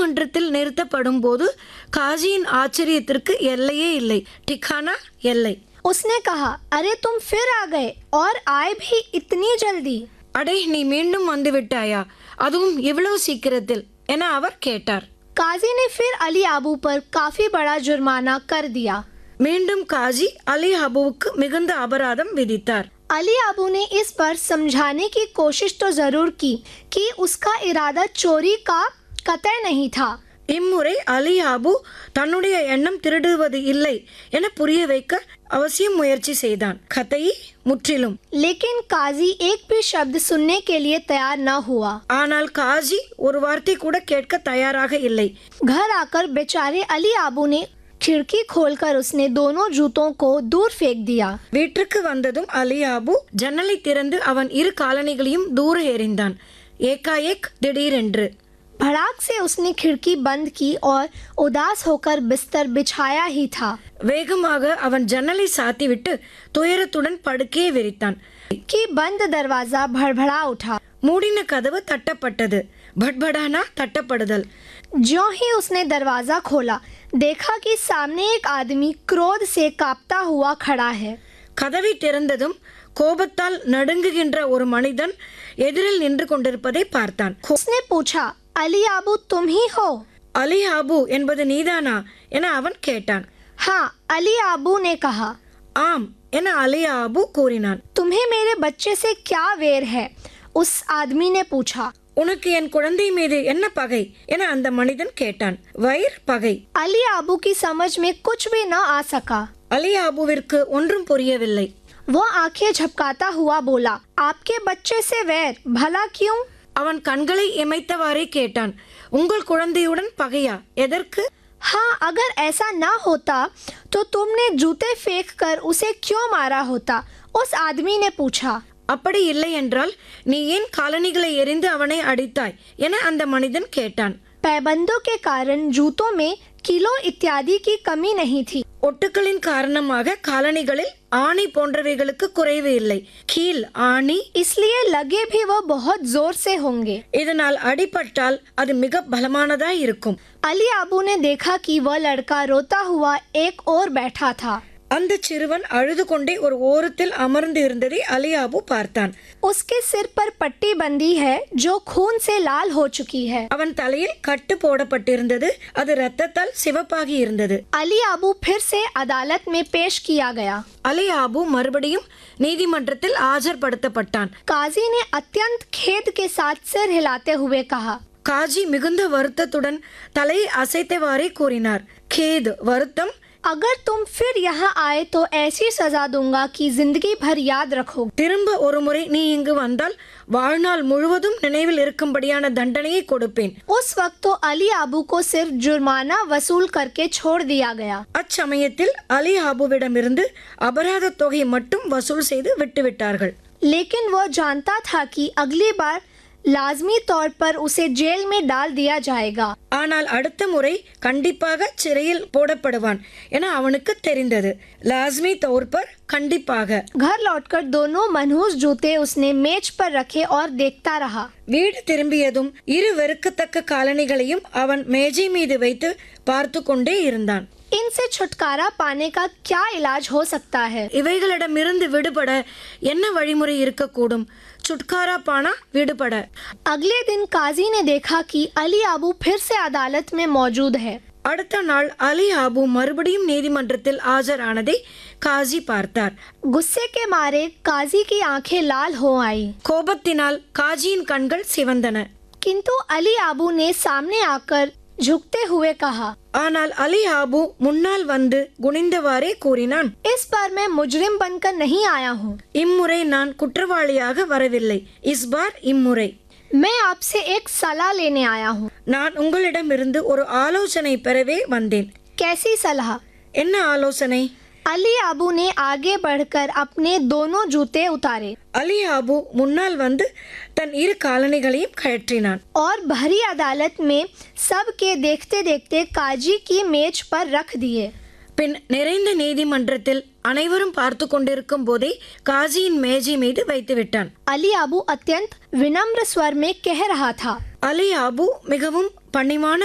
நீதிமன்றத்தில் நிறுத்தப்படும் போது காஜியின் ஆச்சரியத்திற்கு எல்லையே இல்லை. டிகானா எல்லை. उसने कहा, अरे तुम फिर आ गए और आए भी इतनी जल्दी. அடே, நீ மீண்டும் வந்து விட்டாயா, அதுவும் இவ்வளவு சீக்கிரத்தில் என அவர் கேட்டார். काजी ने फिर अली आबू पर काफी बड़ा जुर्माना कर दिया. மீண்டும் காஜி அலி அபுவுக்கு மிகுந்த அபராதம் விதித்தார். अली आबू ने इस पर समझाने की कोशिश तो जरूर की कि उसका इरादा चोरी का कतई नहीं था. இம்முறை அலி அபு தன்னுடைய எண்ணம் திருடுவது இல்லை என புரிய வைக்க அவசியம் முயற்சி செய்தான். கதையை முற்றிலும். लेकिन काजी एक भी शब्द सुनने के लिए तैयार न हुआ. ஆனால் காஜி ஒரு வார்த்தை கூட கேட்க தயாராக இல்லை. घर आकर बेचारे अली आबू ने खिड़की खोलकर उसने दोनों जूतों को दूर फेंक दिया. வீட்டிற்கு வந்ததும் அலி அபு ஜன்னலை திறந்து அவன் இரு காலணிகளையும் தூர எறிந்தான். ஏகாஏக் திடீரென்று. भड़ाक से उसने खिड़की बंद की और उदास होकर बिस्तर बिछाया ही था வேகமாக அவன் ஜன்னலை சாத்திவிட்டு துயரத்துடன் படுக்கையை விரித்தான். कि बंद दरवाजा भड़भड़ा उठा. மூடின கதவு தட்டப்பட்டது. பட்படானா தட்டப்படுதல். ज्यों ही उसने दरवाजा खोला, देखा कि सामने एक आदमी क्रोध से कांपता हुआ खड़ा है. கதவை திறந்ததும் கோபத்தால் நடுங்குகின்ற ஒரு மனிதன் எதிரில் நின்று கொண்டிருப்பதை பார்த்தான். उसने पूछा, अली आबू तुम ही हो? அலி அபு என்பது நீதானா என அவன் கேட்டான். हाँ, अली आबू ने कहा. ஆம் என அலி அபு கூறினான். तुम्हें मेरे बच्चे से क्या वेर है? उस आदमी ने पूछा. உனக்கு என் குழந்தை மீது என்ன பகை என அந்த மனிதன் கேட்டான். வயிர் பகை. अली आबू की समझ में कुछ भी न आ सका. அலி அபுவிற்கு ஒன்றும் புரியவில்லை. वो आंखें झपकाता हुआ बोला, आपके बच्चे से वैर भला क्यों? அவன் கண்களை இமைத்தவாறே கேட்டான். உங்கள் குழந்தையுடன் பகையா? எதற்கு? हाँ, अगर ऐसा ना होता तो तुमने जूते फेंक कर उसे क्यों मारा होता? उस आदमी ने पूछा. அப்படி இல்லை என்றால் நீ ஏன் காலணிகளை எறிந்து அவனை அடித்தாய் என அந்த மனிதன் கேட்டான். पैबंदों के कारण जूतों में किलो इत्यादि की कमी नहीं थी. ஒட்டுக்களின் காரணமாக காலணிகளில் ஆணி போன்றவைகளுக்கு குறைவு இல்லை. கீல் ஆணி. इसलिए लगे भी वो बहुत जोर से होंगे. இதனால் அடிபட்டால் அது மிக பலமானதாய் இருக்கும். अली आबू ने देखा कि वह लड़का रोता हुआ एक ओर बैठा था. அந்த சிறுவன் அழுது கொண்டே ஒரு ஓரத்தில் அமர்ந்து இருந்ததை அலி அபு பார்த்தான். उसके सिर पर पट्टी बंधी है जो खून से लाल हो चुकी है. அவன் தலையில் கட்டு போடப்பட்டிருந்தது. அது இரத்தத்தால் சிவப்பாகி இருந்தது. अली आबू फिर से अदालत में पेश किया गया. அலி அபு மறுபடியும் நீதிமன்றத்தில் ஆஜர்படுத்தப்பட்டான். काजी ने अत्यंत खेद के साथ सिर हिलाते हुए कहा. காஜி மிகுந்த வருத்தத்துடன் தலையை அசைத்தவாறே கூறினார். கேது வருத்தம். अगर तुम फिर यहाँ आए तो ऐसी सजा दूंगा कि जिंदगी भर याद रखोगे. திரும்ப ஒரு முறை நீ இங்கு வந்தால் வாழ்நாள் முழுவதும் நினைவில் இருக்கும்படியான தண்டனையை கொடுப்பேன். उस वक्त तो अली आबू को सिर्फ जुर्माना वसूल करके छोड़ दिया गया. அச்சமயத்தில் அலி அபுவிடமிருந்து அபராத தொகையை மட்டும் வசூல் செய்து விட்டுவிட்டார்கள். लेकिन वो जानता था कि अगली बार लाजमी तौर पर उसे जेल में डाल दिया जाएगा. ஆனால் அடுத்த முறை கண்டிப்பாக சிறையில் போடப்படுவான் என அவனுக்கு தெரிந்தது. லாஸ்மி தௌர் பர் கண்டிப்பாக. घर लौटकर दोनों मनहूस जूते उसने मेज पर रखे और देखता रहा. வீடு திரும்பியதும் இரு வெறுக்கத்தக்க காலணிகளையும் அவன் மேஜை மீது வைத்து பார்த்து கொண்டே இருந்தான். इनसे छुटकारा पाने का क्या इलाज हो सकता है? இவைகளிடமிருந்து விடுபட என்ன வழிமுறை இருக்கக்கூடும்? छुटकारा पाना विடுபட. अगले दिन काजी ने देखा कि अली आबू फिर से अदालत में मौजूद है. அடுத்த நாள் அலி அபு மறுபடியும் நீதிமன்றத்தில் ஆஜரானதை காஜி பார்த்தார். गुस्से के मारे काजी की आंखें लाल हो आई. கோபத்தினால் காஜியின் கண்கள் சிவந்தன. किंतु अली आबू ने सामने आकर झुकते हुए कहा. ஆனால் அலி அபு முன்னால் வந்து குனிந்தவாறே கூறினான். इस बार मैं मुजरिम बनकर नहीं आया हूँ. இம்முறை நான் குற்றவாளியாக வரவில்லை. இஸ் பார் இம்முறை. मैं आपसे एक सलाह लेने आया हूँ. நான் உங்களிடமிருந்து ஒரு ஆலோசனை பெறவே வந்தேன். कैसी सलाह? என்ன ஆலோசனை? अली आबू ने आगे बढ़कर अपने दोनों जूते उतारे அலி அபு முன்னால் வந்து தன் இரு காலணிகளையும் கழற்றினான். और भरी अदालत में सबके देखते देखते काजी की मेज पर रख दिए. பின் நிறைந்த நீதிமன்றத்தில் அனைவரும் பார்த்து கொண்டிருக்கும் போதே காஜியின் மேஜை மீது வைத்து விட்டான். अली आबू अत्यंत विनम्र स्वर में कह रहा था. அலி அபு மிகவும் பணிவான